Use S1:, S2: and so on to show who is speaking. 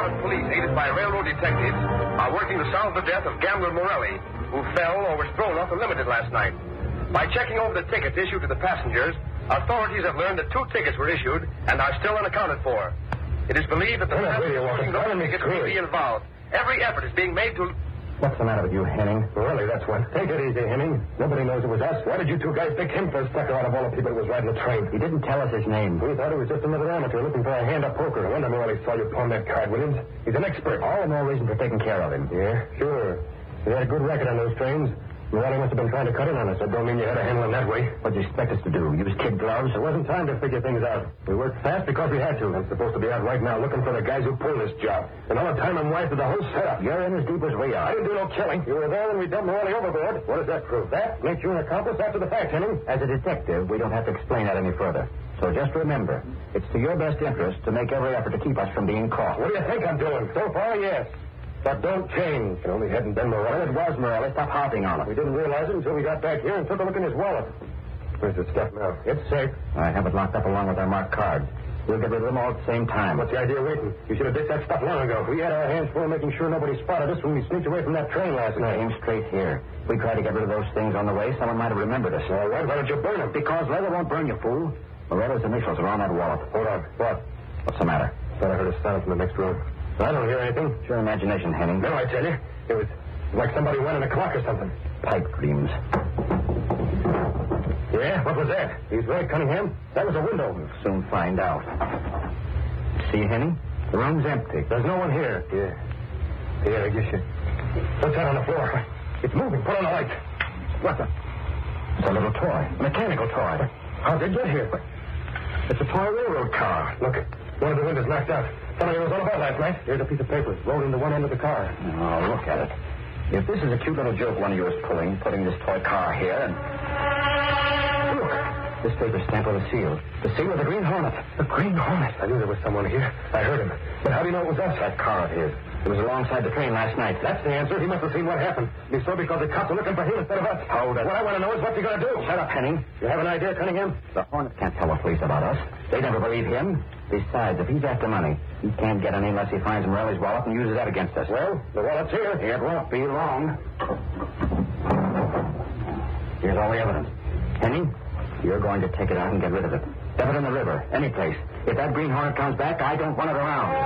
S1: Mounted Police, aided by railroad detectives, are working to solve the death of gambler Morelli, who fell or was thrown off the Limited last night. By checking over the tickets issued to the passengers, authorities have learned that 2 tickets were issued and are still unaccounted for. It is believed that the passengers using those tickets may be involved. Every effort is being made to...
S2: What's the matter with you, Henning? Really, that's what. Take it easy, Henning. Nobody knows it was us. Why did you 2 guys pick him for a sucker out of all the people who was riding the train? He didn't tell us his name. We thought he was just another amateur looking for a hand at poker. I wonder Morelli saw you pawn that card, Williams. He's an expert. All the more reason for taking care of him. Yeah, sure. He had a good record on those trains. Morelli must have been trying to cut in on us. That don't mean you had to handle him that way. What'd you expect us to do? Use kid gloves? There wasn't time to figure things out. We worked fast because we had to. I'm supposed to be out right now looking for the guys who pulled this job. And all the time I'm wise to the whole setup. You're in as deep as we are. I didn't do no killing. You were there when we dumped Morelli overboard. What does that prove? That makes you an accomplice after the fact, Henning. As a detective, we don't have to explain that any further. So just remember, it's to your best interest to make every effort to keep us from being caught. What do you think I'm doing? So far, yes. But don't change. It only hadn't been Morelli. Well, it was Morelli. Stop harping on it. We didn't realize it until we got back here and took a look in his wallet. Where's the stuff now? It's safe. I have it locked up along with our marked cards. We'll get rid of them all at the same time. What's the idea of waiting? You should have ditched that stuff long ago. We had our hands full making sure nobody spotted us when we sneaked away from that train last night. Came straight here. We tried to get rid of those things on the way. Someone might have remembered us. All right. Why did you burn them? Because leather won't burn you, fool. Morelli's initials are on that wallet. Hold on. What? What's the matter? Thought I heard a sound from the next room. I don't hear anything. It's your imagination, Henning. No, I tell you. It was like somebody went in a clock or something. Pipe dreams. Yeah? What was that? He's right, Cunningham. That was a window. We'll soon find out. See, Henning? The room's empty. There's no one here. Yeah, I guess you... What's that on the floor? It's moving. Put on the light. What's that? It's a little toy. A mechanical toy. How'd it get here? It's a toy railroad car. Look, one of the windows knocked out. Somebody was on about last night. Here's a piece of paper rolled into one end of the car. Oh, look at it. If this is a cute little joke one of you is putting this toy car here and... Look, this paper's stamped with a seal. The seal of the Green Hornet. The Green Hornet? I knew there was someone here. I heard him. But how do you know it was us? That car of his. It was alongside the train last night. That's the answer. He must have seen what happened. He saw because the cops are looking for him instead of us. Hold it. What I want to know is what's he going to do? Shut up, Henning. You have an idea, Cunningham? The Hornet can't tell the police about us. They never believe him. Besides, if he's after money, he can't get any unless he finds Morelli's wallet and uses that against us. Well, the wallet's here. It won't be long. Here's all the evidence. Henning, you're going to take it out and get rid of it. Dump it in the river, any place. If that Green Hornet comes back, I don't want it around.